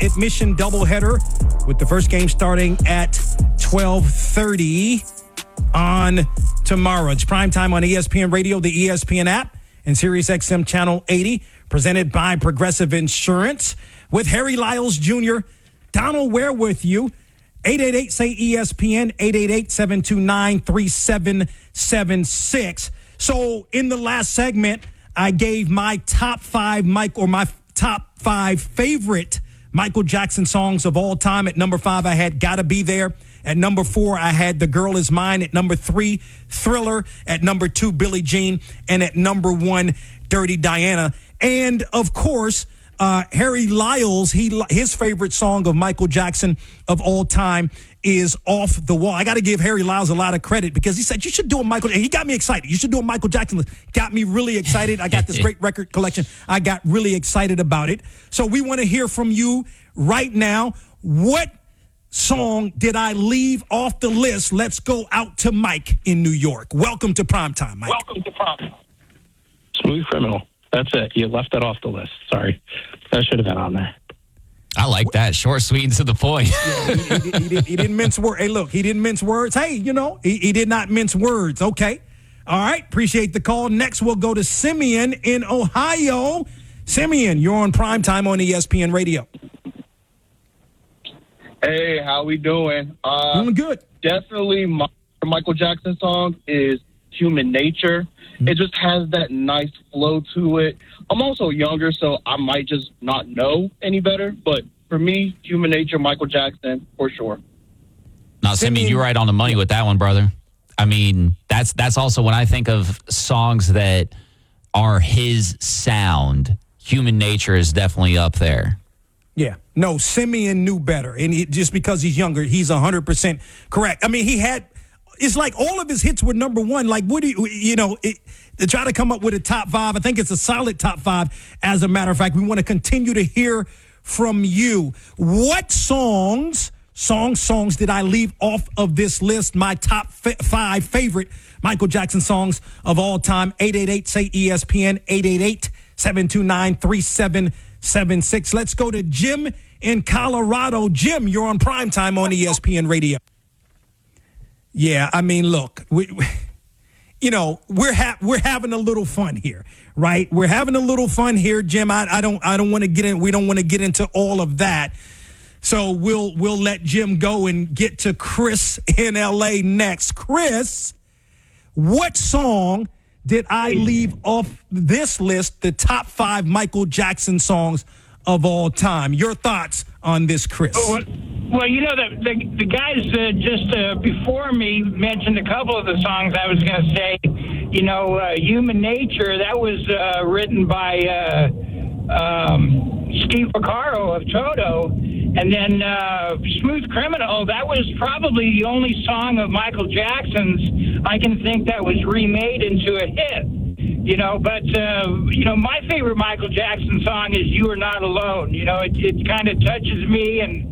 admission doubleheader with the first game starting at 12:30 on tomorrow. It's primetime on ESPN Radio, the ESPN app, and SiriusXM Channel 80, presented by Progressive Insurance. With Harry Lyles Jr., Donald Ware with you. 888-SAY-ESPN, 888-729-3776. So in the last segment, I gave my top five favorite Michael Jackson songs of all time. At number 5, I had Gotta Be There. At number 4, I had The Girl Is Mine. At number 3, Thriller. At number 2, Billie Jean. And at number 1, Dirty Diana. And of course, Harry Lyles, his favorite song of Michael Jackson of all time is Off the Wall. I got to give Harry Lyles a lot of credit because he said, you should do a Michael, and he got me excited. You should do a Michael Jackson list. Got me really excited. I got this great record collection. I got really excited about it. So we want to hear from you right now. What song did I leave off the list? Let's go out to Mike in New York. Welcome to Primetime, Mike. Welcome to Primetime. Smooth Criminal. That's it. You left that off the list. Sorry. That should have been on there. I like that. Short, sweet, and to the point. Yeah, he didn't mince words. Hey, look, he didn't mince words. Hey, he did not mince words. Okay. All right. Appreciate the call. Next, we'll go to Simeon in Ohio. Simeon, you're on Primetime on ESPN Radio. Hey, how we doing? Doing good. Definitely my Michael Jackson song is Human Nature. It just has that nice flow to it. I'm also younger, so I might just not know any better. But for me, Human Nature, Michael Jackson, for sure. Now, Simeon, you're right on the money with that one, brother. I mean, that's also when I think of songs that are his sound, Human Nature is definitely up there. Yeah. No, Simeon knew better. And just because he's younger, he's 100% correct. I mean, it's like all of his hits were number one. Like, what do to try to come up with a top 5, I think it's a solid top 5. As a matter of fact, we want to continue to hear from you. What songs did I leave off of this list? My top 5 favorite Michael Jackson songs of all time. 888-SAY-ESPN, 888-729-3776. Let's go to Jim in Colorado. Jim, you're on Primetime on ESPN Radio. Yeah, I mean, look, we're having a little fun here, right? We're having a little fun here, Jim. I don't want to get in. We don't want to get into all of that. So we'll let Jim go and get to Chris in LA next. Chris, what song did I leave off this list? The top 5 Michael Jackson songs of all time. Your thoughts on this, Chris? Well, the guys just before me mentioned a couple of the songs. I was going to say, Human Nature, that was written by Steve Porcaro of Toto. And then Smooth Criminal, that was probably the only song of Michael Jackson's I can think that was remade into a hit. My favorite Michael Jackson song is You Are Not Alone. It kind of touches me, and,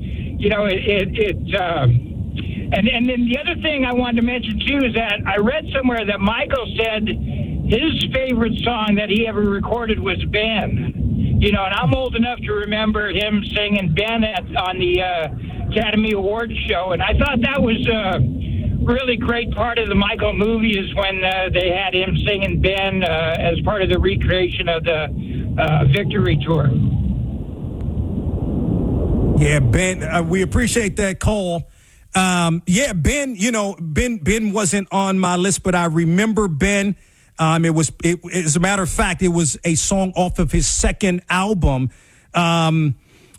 and then the other thing I wanted to mention, too, is that I read somewhere that Michael said his favorite song that he ever recorded was Ben. And I'm old enough to remember him singing Ben on the Academy Awards show, and I thought that was really great part of the Michael movie is when they had him singing Ben as part of the recreation of the Victory Tour. Yeah, Ben, we appreciate that call. Ben, Ben wasn't on my list, but I remember Ben. As a matter of fact, it was a song off of his second album. I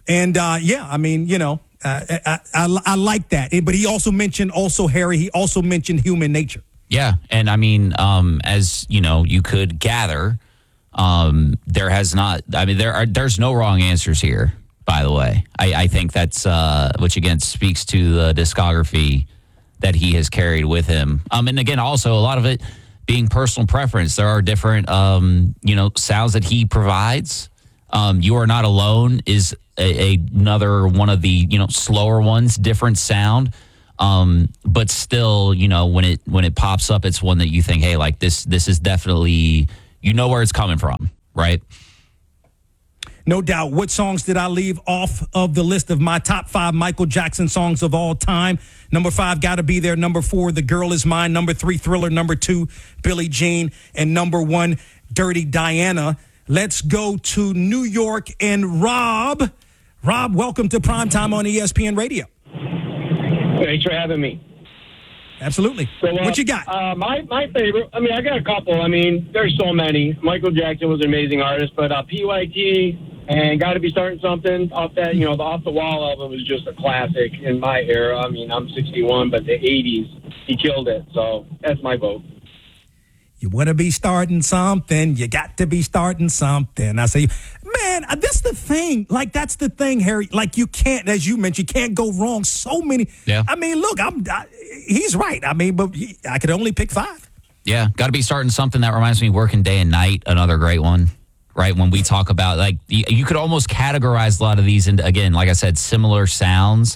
like that. But he also mentioned Harry. He also mentioned Human Nature. Yeah. And I mean, as you could gather, there's no wrong answers here, by the way. I think that's, which again speaks to the discography that he has carried with him. And again, also a lot of it being personal preference. There are different, sounds that he provides. You Are Not Alone is another one of the, slower ones, different sound. But still, when it pops up, it's one that you think, hey, like this is definitely, where it's coming from, right? No doubt. What songs did I leave off of the list of my top 5 Michael Jackson songs of all time? Number 5, Gotta Be There. Number 4, The Girl Is Mine. Number 3, Thriller. Number 2, Billie Jean. And number 1, Dirty Diana. Let's go to New York and Rob. Rob, welcome to Primetime on ESPN Radio. Thanks for having me. Absolutely. So, what you got? My favorite, I got a couple. There's so many. Michael Jackson was an amazing artist, but PYT and Got to Be Starting Something off that, the Off the Wall album was just a classic in my era. I'm 61, but the 80s, he killed it. So that's my vote. You want to be starting something. You got to be starting something. I say, man, that's the thing. Like, that's the thing, Harry. Like, you can't, as you mentioned, you can't go wrong. So many. Yeah. Look, he's right. But I could only pick 5. Yeah. Got to be starting something. That reminds me, Working Day and Night, another great one, right? When we talk about, like, you could almost categorize a lot of these into, again, like I said, similar sounds.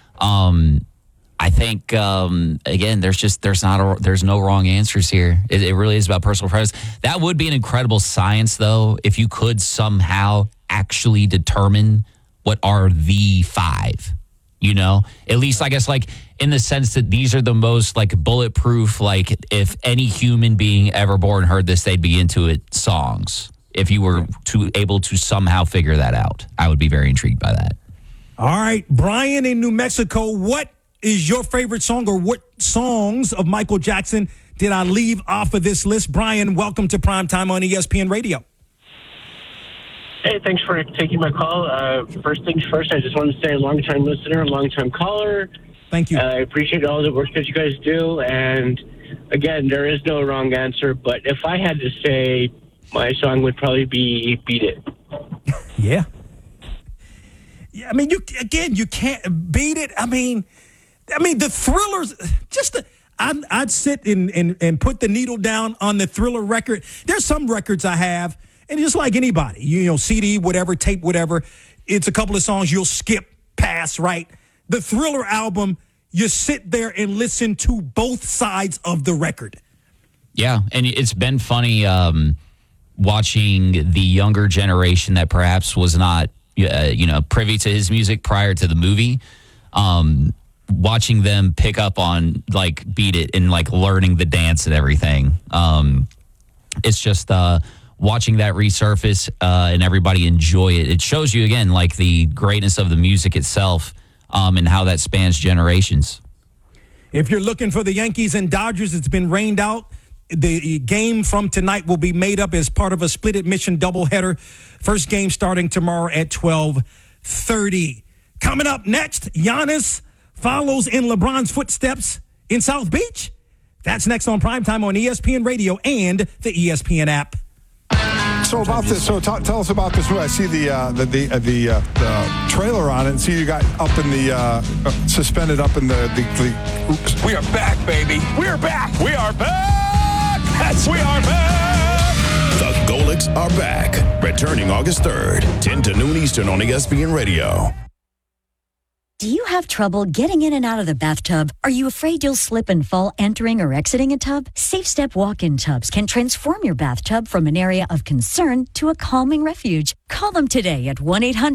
I think, again, there's no wrong answers here. It really is about personal preference. That would be an incredible science, though, if you could somehow actually determine what are the 5, At least, I guess, like, in the sense that these are the most, like, bulletproof, like, if any human being ever born heard this, they'd be into it songs. If you were able to somehow figure that out, I would be very intrigued by that. All right, Brian in New Mexico, what is your favorite song, or what songs of Michael Jackson did I leave off of this list? Brian, welcome to Primetime on ESPN Radio. Hey, thanks for taking my call. First things first, I just want to say long-time listener, long-time caller. Thank you. I appreciate all the work that you guys do. And, again, there is no wrong answer. But if I had to say, my song would probably be Beat It. Yeah. Yeah, you can't beat it. The Thrillers, I'd sit and put the needle down on the Thriller record. There's some records I have, and just like anybody, CD, whatever, tape, whatever, it's a couple of songs you'll skip past, right? The Thriller album, you sit there and listen to both sides of the record. Yeah, and it's been funny watching the younger generation that perhaps was not, privy to his music prior to the movie. Watching them pick up on, like, Beat It and, like, learning the dance and everything. It's just watching that resurface and everybody enjoy it. It shows you, again, like, the greatness of the music itself and how that spans generations. If you're looking for the Yankees and Dodgers, it's been rained out. The game from tonight will be made up as part of a split admission doubleheader. First game starting tomorrow at 12:30. Coming up next, Giannis follows in LeBron's footsteps in South Beach. That's next on Primetime on ESPN Radio and the ESPN app. So about this, tell us about this. I see the trailer on it, and see you got up in the suspended up in the. We are back, baby. We are back. We are back. Yes, we are back. The Golics are back, returning August 3rd, 10 to noon Eastern on ESPN Radio. Do you have trouble getting in and out of the bathtub? Are you afraid you'll slip and fall entering or exiting a tub? Safe Step walk-in tubs can transform your bathtub from an area of concern to a calming refuge. Call them today at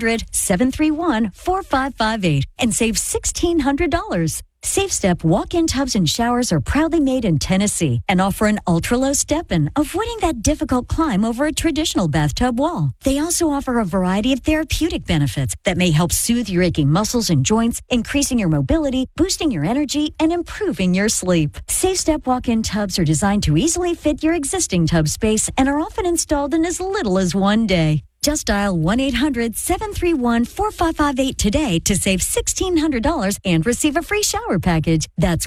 1-800-731-4558 and save $1,600. Safe Step walk-in tubs and showers are proudly made in Tennessee and offer an ultra-low step-in, avoiding that difficult climb over a traditional bathtub wall. They also offer a variety of therapeutic benefits that may help soothe your aching muscles and joints, increasing your mobility, boosting your energy, and improving your sleep. Safe Step walk-in tubs are designed to easily fit your existing tub space and are often installed in as little as one day. Just dial 1-800-731-4558 today to save $1,600 and receive a free shower package. That's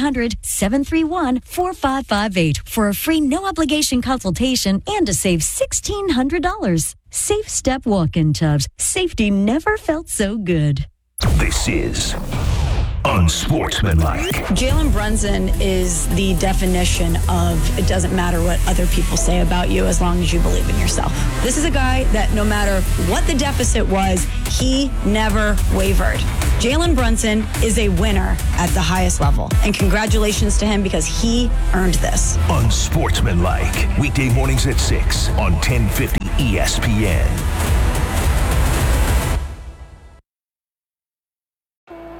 1-800-731-4558 for a free no-obligation consultation and to save $1,600. Safe Step walk-in tubs. Safety never felt so good. This is unsportsmanlike. Jalen Brunson is the definition of it doesn't matter what other people say about you as long as you believe in yourself. This is a guy that no matter what the deficit was, he never wavered. Jalen Brunson is a winner at the highest level. And congratulations to him because he earned this. Unsportsmanlike. Weekday mornings at 6 on 1050 ESPN.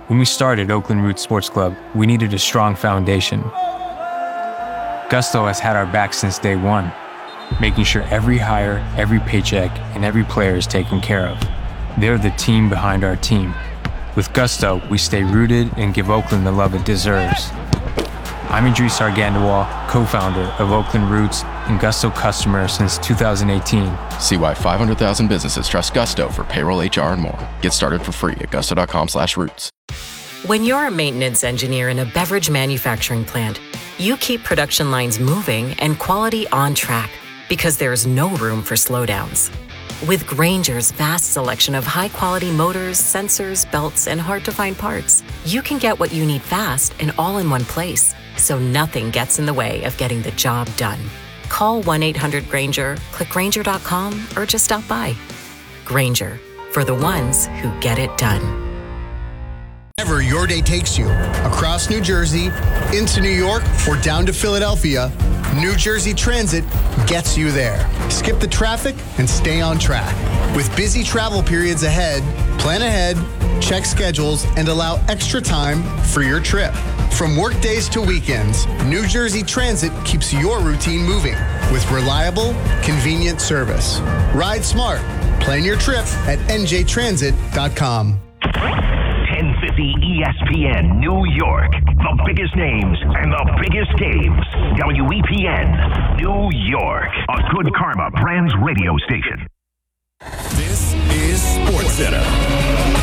When we started Oakland Roots Sports Club, we needed a strong foundation. Gusto has had our back since day one, making sure every hire, every paycheck, and every player is taken care of. They're the team behind our team. With Gusto, we stay rooted and give Oakland the love it deserves. I'm Idris Argandawal, co-founder of Oakland Roots and Gusto customer since 2018. See why 500,000 businesses trust Gusto for payroll, HR, and more. Get started for free at gusto.com/roots. When you're a maintenance engineer in a beverage manufacturing plant, you keep production lines moving and quality on track because there's no room for slowdowns. With Grainger's vast selection of high-quality motors, sensors, belts, and hard-to-find parts, you can get what you need fast and all in one place, so nothing gets in the way of getting the job done. Call 1-800-GRAINGER, click Grainger.com, or just stop by. Grainger, for the ones who get it done. Wherever your day takes you, across New Jersey, into New York, or down to Philadelphia, New Jersey Transit gets you there. Skip the traffic and stay on track. With busy travel periods ahead, plan ahead, check schedules, and allow extra time for your trip. From work days to weekends, New Jersey Transit keeps your routine moving with reliable, convenient service. Ride smart. Plan your trip at njtransit.com. 1050 ESPN New York. The biggest names and the biggest games. WEPN New York. A Good Karma Brands radio station. This is SportsCenter.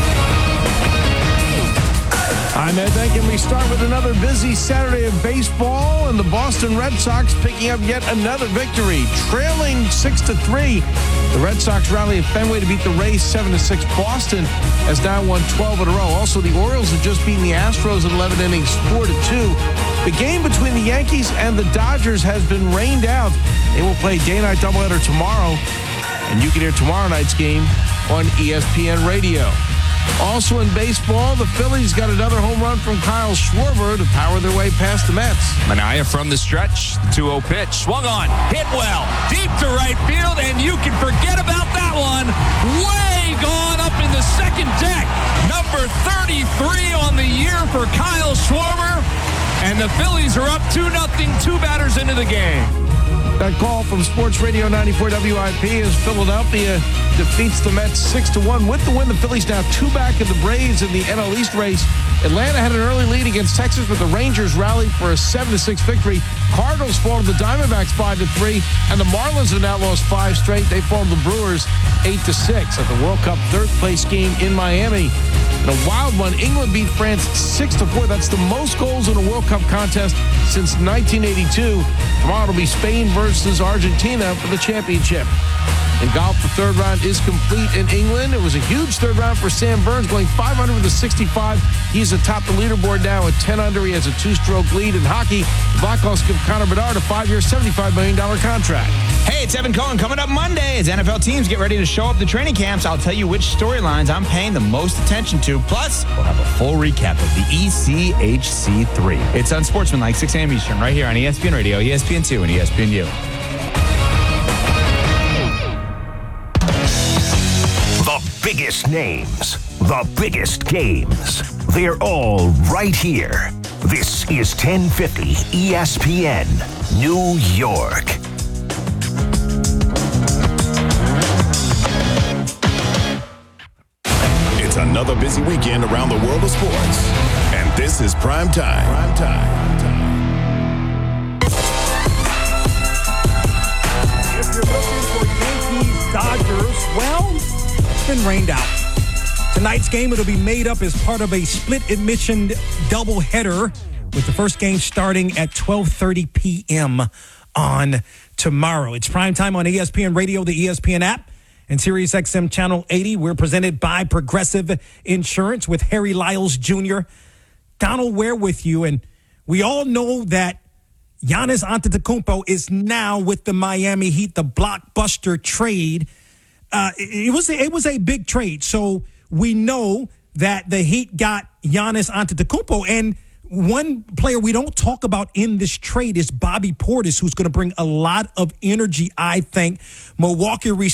I'm Ed Beck, and we start with another busy Saturday of baseball, and the Boston Red Sox picking up yet another victory, trailing 6-3. The Red Sox rally at Fenway to beat the Rays 7-6. Boston has now won 12 in a row. Also, the Orioles have just beaten the Astros in 11 innings, 4-2. The game between the Yankees and the Dodgers has been rained out. They will play day-night doubleheader tomorrow, and you can hear tomorrow night's game on ESPN Radio. Also in baseball, the Phillies got another home run from Kyle Schwarber to power their way past the Mets. Manaea from the stretch, the 2-0 pitch, swung on, hit well, deep to right field, and you can forget about that one. Way gone up in the second deck. Number 33 on the year for Kyle Schwarber, and the Phillies are up 2-0, 2 batters into the game. That call from Sports Radio 94 WIP is Philadelphia defeats the Mets 6-1. With the win, the Phillies now 2 back of the Braves in the NL East race. Atlanta had an early lead against Texas, but the Rangers rallied for a 7-6 victory. Cardinals fall to the Diamondbacks 5-3, and the Marlins have now lost 5 straight. They fall to the Brewers 8-6 at the World Cup third-place game in Miami. In a wild one, England beat France 6-4. That's the most goals in a World Cup contest since 1982. Tomorrow it'll be Spain versus Argentina for the championship. In golf, the third round is complete in England. It was a huge third round for Sam Burns, going 500 with a 65. He's atop the leaderboard now at 10 under. He has a 2-stroke lead. In hockey, the Blackhawks give Connor Bedard a 5-year, $75 million contract. Hey, it's Evan Cohen. Coming up Monday as NFL teams get ready to show up to training camps, I'll tell you which storylines I'm paying the most attention to. Plus, we'll have a full recap of the ECHC3. It's Unsportsmanlike, 6 a.m. Eastern, right here on ESPN Radio, ESPN2, and ESPNU. The biggest names, the biggest games. They're all right here. This is 1050 ESPN New York. It's another busy weekend around the world of sports, and this is Prime Time. Prime Time. If you're looking for Yankees, Dodgers, well, it's been rained out. Tonight's game, it'll be made up as part of a split admission doubleheader, with the first game starting at 12:30 p.m. on tomorrow. It's Prime Time on ESPN Radio, the ESPN app, and Sirius XM Channel 80. We're presented by Progressive Insurance with Harry Lyles Jr. Donald Ware with you, and we all know that Giannis Antetokounmpo is now with the Miami Heat, the blockbuster trade. It was a big trade, so we know that the Heat got Giannis Antetokounmpo, and one player we don't talk about in this trade is Bobby Portis, who's going to bring a lot of energy, I think. Milwaukee